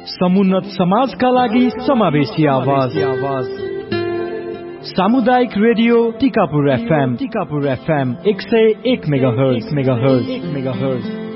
समुन्नत समाजका लागि समावेशी आवाज सामुदायिक रेडियो टिकापुर FM 101 मेगाहर्ज